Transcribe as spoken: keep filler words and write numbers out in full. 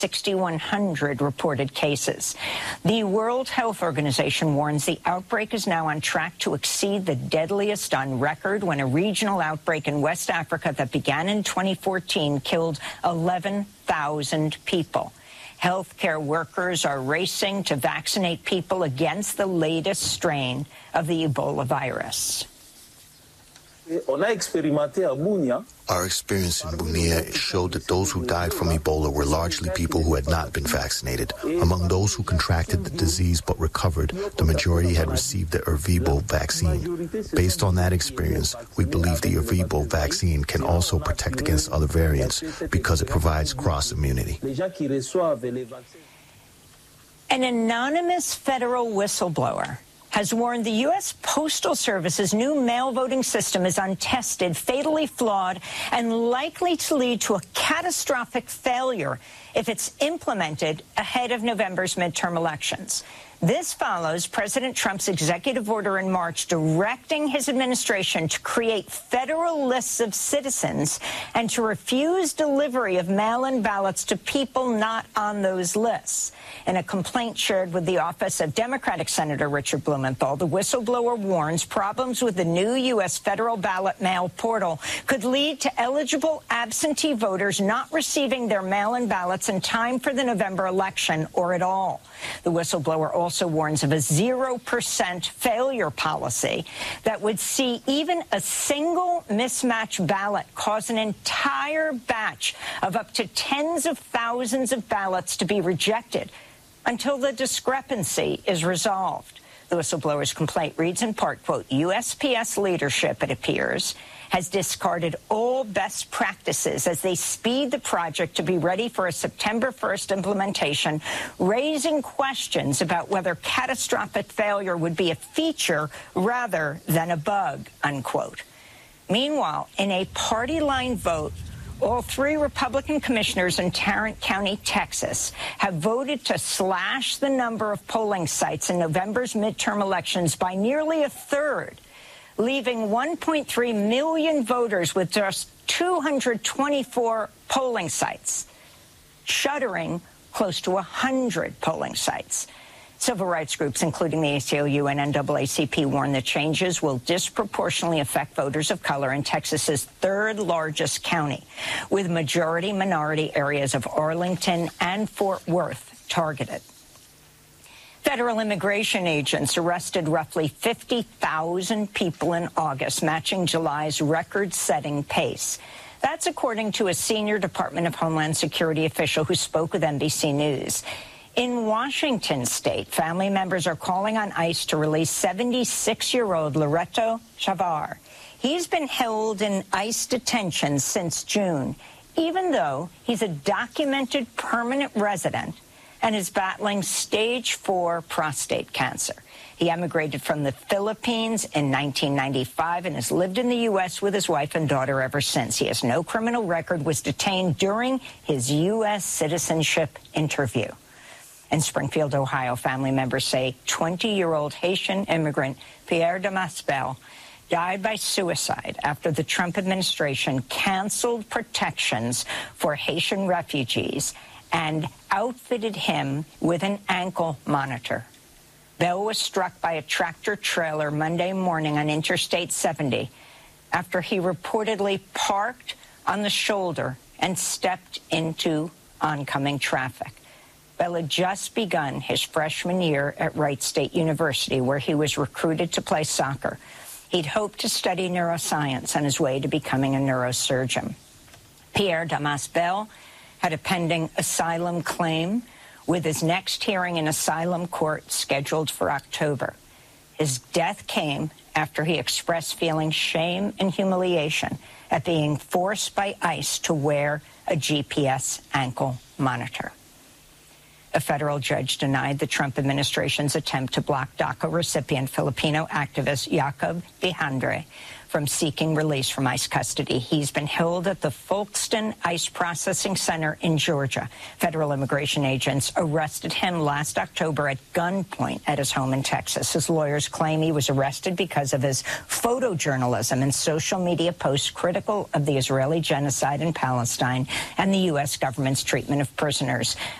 six thousand one hundred reported cases. The World Health Organization warns the outbreak is now on track to exceed the deadliest on record when a regional outbreak in West Africa that began in twenty fourteen killed eleven thousand people. Healthcare workers are racing to vaccinate people against the latest strain of the Ebola virus. Our experience in Bunia showed that those who died from Ebola were largely people who had not been vaccinated. Among those who contracted the disease but recovered, the majority had received the Ervebo vaccine. Based on that experience, we believe the Ervebo vaccine can also protect against other variants because it provides cross-immunity. An anonymous federal whistleblower has warned the U S Postal Service's new mail voting system is untested, fatally flawed, and likely to lead to a catastrophic failure if it's implemented ahead of November's midterm elections. This follows President Trump's executive order in March directing his administration to create federal lists of citizens and to refuse delivery of mail-in ballots to people not on those lists. In a complaint shared with the office of Democratic Senator Richard Blumenthal, the whistleblower warns problems with the new U S federal ballot mail portal could lead to eligible absentee voters not receiving their mail-in ballots in time for the November election or at all. The whistleblower also warns of a zero percent failure policy that would see even a single mismatch ballot cause an entire batch of up to tens of thousands of ballots to be rejected until the discrepancy is resolved. The whistleblower's complaint reads in part, quote, U S P S leadership, it appears, has discarded all best practices as they speed the project to be ready for a September first implementation, raising questions about whether catastrophic failure would be a feature rather than a bug, unquote. Meanwhile, in a party line vote, all three Republican commissioners in Tarrant County, Texas, have voted to slash the number of polling sites in November's midterm elections by nearly a third, leaving one point three million voters with just two hundred twenty-four polling sites, shuttering close to one hundred polling sites. Civil rights groups, including the A C L U and N double A C P, warn the changes will disproportionately affect voters of color in Texas's third largest county, with majority-minority areas of Arlington and Fort Worth targeted. Federal immigration agents arrested roughly fifty thousand people in August, matching July's record-setting pace. That's according to a senior Department of Homeland Security official who spoke with N B C News. In Washington state, family members are calling on ICE to release seventy-six-year-old Loreto Chavar. He's been held in ICE detention since June, even though he's a documented permanent resident and is battling stage four prostate cancer. He emigrated from the Philippines in nineteen ninety-five and has lived in the U S with his wife and daughter ever since. He has no criminal record, was detained during his U S citizenship interview. In Springfield, Ohio, family members say twenty-year-old Haitian immigrant Pierre Damasbel died by suicide after the Trump administration canceled protections for Haitian refugees and outfitted him with an ankle monitor. Bell was struck by a tractor trailer Monday morning on Interstate seventy after he reportedly parked on the shoulder and stepped into oncoming traffic. Bell had just begun his freshman year at Wright State University, where he was recruited to play soccer. He'd hoped to study neuroscience on his way to becoming a neurosurgeon. Pierre Damasbel had a pending asylum claim, with his next hearing in asylum court scheduled for October. His death came after he expressed feeling shame and humiliation at being forced by ICE to wear a G P S ankle monitor. A federal judge denied the Trump administration's attempt to block DACA recipient Filipino activist Jacob Vihandre from seeking release from ICE custody. He's been held at the Folkston ICE Processing Center in Georgia. Federal immigration agents arrested him last October at gunpoint at his home in Texas. His lawyers claim he was arrested because of his photojournalism and social media posts critical of the Israeli genocide in Palestine and the U S government's treatment of prisoners.